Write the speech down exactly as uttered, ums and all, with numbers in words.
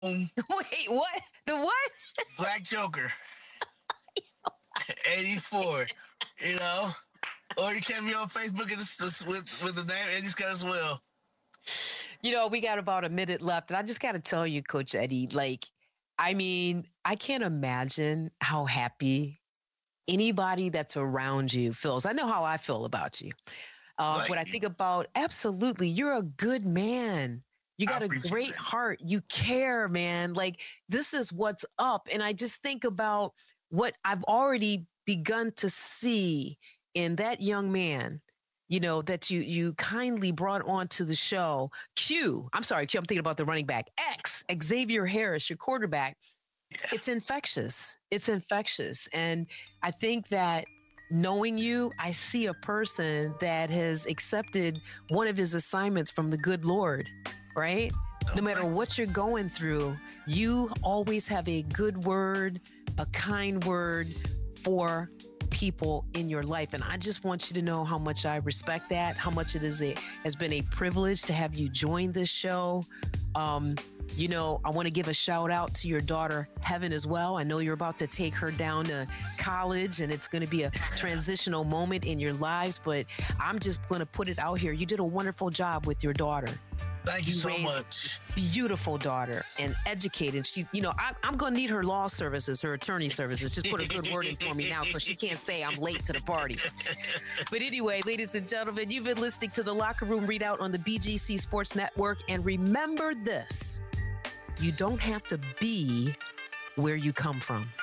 Wait, what? The what? Black Joker. eighty-four. You know? Or you can be on Facebook and it's just with, with the name Eddie Scott as well. You know, we got about a minute left. And I just got to tell you, Coach Eddie, like, I mean, I can't imagine how happy anybody that's around you feels. I know how I feel about you. Uh, Like, when I think about, absolutely, you're a good man. You I got a appreciate great that. heart. You care, man. Like, this is what's up. And I just think about what I've already begun to see in that young man, you know, that you you kindly brought onto the show. Q, I'm sorry, Q, I'm thinking about the running back. X, Xavier Harris, your quarterback. It's infectious. It's infectious. And I think that knowing you, I see a person that has accepted one of his assignments from the good Lord, right? No matter what you're going through, you always have a good word, a kind word for people in your life. And I just want you to know how much I respect that, how much it is a has been a privilege to have you join this show. Um, you know, I want to give a shout out to your daughter, Heaven, as well. I know you're about to take her down to college and it's going to be a transitional moment in your lives, but I'm just going to put it out here. You did a wonderful job with your daughter. Thank you, You so raised much. Beautiful daughter and educated. She, you know, I, I'm going to need her law services, her attorney services. Just put a good word in for me now so she can't say I'm late to the party. But anyway, ladies and gentlemen, you've been listening to the Locker Room Readout on the B G C Sports Network. And remember this, you don't have to be where you come from.